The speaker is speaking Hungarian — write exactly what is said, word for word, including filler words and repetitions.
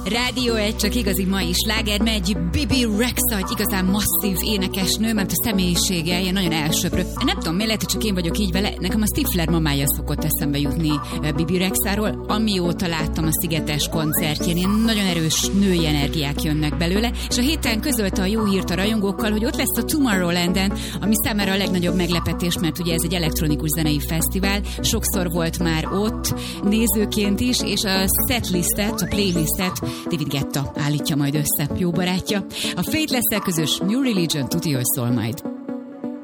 Rádió egy csak igazi mai sláger megy. Bibi Rexha, egy igazán masszív énekesnő, mert a személyisége ilyen nagyon elsöprő. Nem tudom, miért lehet, hogy csak én vagyok így vele. Nekem a Stifler mamája szokott eszembe jutni Bibi Rexháról. Amióta láttam a Szigetes koncertjén, ilyen nagyon erős női energiák jönnek belőle, és a héten közölte a jó hírt a rajongókkal, hogy ott lesz a Tomorrowlanden, ami számára a legnagyobb meglepetés, mert ugye ez egy elektronikus zenei fesztivál. Sokszor volt már ott nézőként is, és a setlistet, a playlistet David Guetta állítja majd össze, jó barátja. A Faithless-szel közös New Religion, Tuti, hogy szól majd.